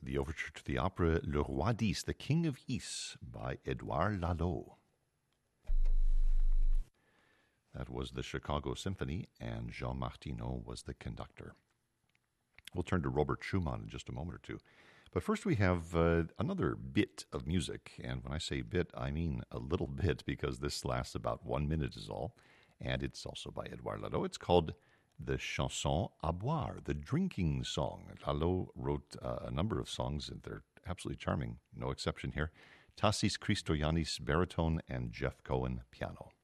the overture to the opera Le Roi d'Ys, The King of Ys, by Edouard Lalo. That was the Chicago Symphony, and Jean Martineau was the conductor. We'll turn to Robert Schumann in just a moment or two. But first we have another bit of music, and when I say bit, I mean a little bit, because this lasts about 1 minute is all, and it's also by Edouard Lalo. It's called the Chanson à boire, the drinking song. Lalo wrote a number of songs, and they're absolutely charming, no exception here. Tassis Christoyanis, baritone, and Jeff Cohen, piano.